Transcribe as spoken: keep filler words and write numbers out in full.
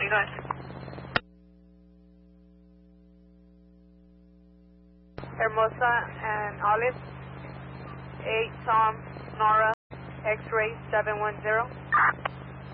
you doing? Hermosa and Olive. eight Tom Nora X-ray seven one zero.